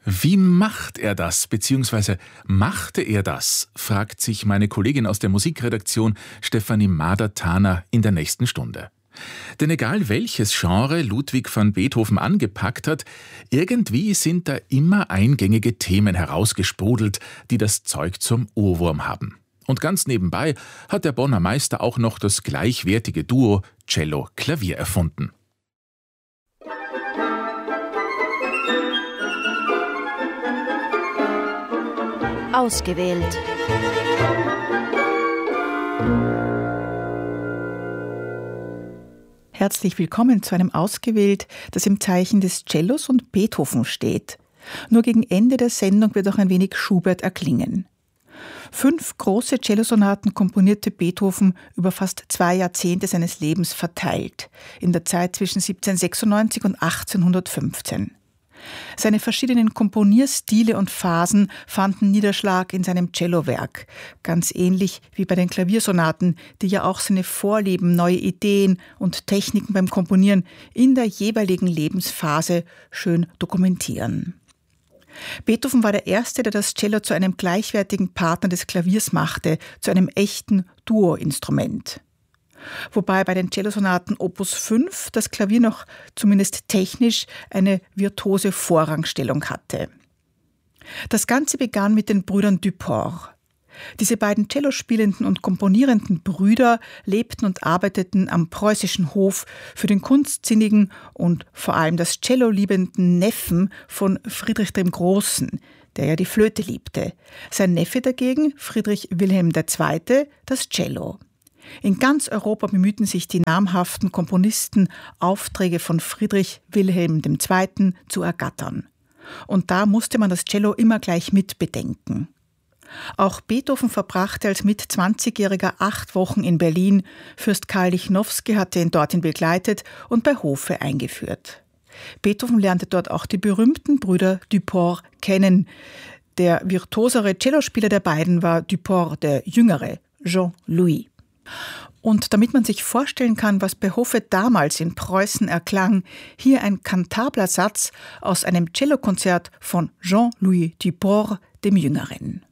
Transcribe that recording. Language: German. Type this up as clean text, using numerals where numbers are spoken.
Wie macht er das, beziehungsweise machte er das, fragt sich meine Kollegin aus der Musikredaktion Stefanie Mader-Thaner in der nächsten Stunde. Denn egal welches Genre Ludwig van Beethoven angepackt hat, irgendwie sind da immer eingängige Themen herausgesprudelt, die das Zeug zum Ohrwurm haben. Und ganz nebenbei hat der Bonner Meister auch noch das gleichwertige Duo Cello-Klavier erfunden. Ausgewählt. Herzlich willkommen zu einem Ausgewählt, das im Zeichen des Cellos und Beethoven steht. Nur gegen Ende der Sendung wird auch ein wenig Schubert erklingen. 5 große Cellosonaten komponierte Beethoven über fast 2 Jahrzehnte seines Lebens verteilt, in der Zeit zwischen 1796 und 1815. Seine verschiedenen Komponierstile und Phasen fanden Niederschlag in seinem Cellowerk, ganz ähnlich wie bei den Klaviersonaten, die ja auch seine Vorlieben, neue Ideen und Techniken beim Komponieren in der jeweiligen Lebensphase schön dokumentieren. Beethoven war der Erste, der das Cello zu einem gleichwertigen Partner des Klaviers machte, zu einem echten Duo-Instrument. Wobei bei den Cellosonaten Opus 5 das Klavier noch zumindest technisch eine virtuose Vorrangstellung hatte. Das Ganze begann mit den Brüdern Duport. Diese beiden cellospielenden und komponierenden Brüder lebten und arbeiteten am preußischen Hof für den kunstsinnigen und vor allem das Cello liebenden Neffen von Friedrich dem Großen, der ja die Flöte liebte. Sein Neffe dagegen, Friedrich Wilhelm II., das Cello. In ganz Europa bemühten sich die namhaften Komponisten, Aufträge von Friedrich Wilhelm II. Zu ergattern. Und da musste man das Cello immer gleich mit bedenken. Auch Beethoven verbrachte als mit 20-Jähriger 8 Wochen in Berlin. Fürst Karl Lichnowsky hatte ihn dorthin begleitet und bei Hofe eingeführt. Beethoven lernte dort auch die berühmten Brüder Duport kennen. Der virtuosere Cellospieler der beiden war Duport der Jüngere, Jean-Louis. Und damit man sich vorstellen kann, was bei Hofe damals in Preußen erklang, hier ein kantabler Satz aus einem Cellokonzert von Jean-Louis Duport dem Jüngeren.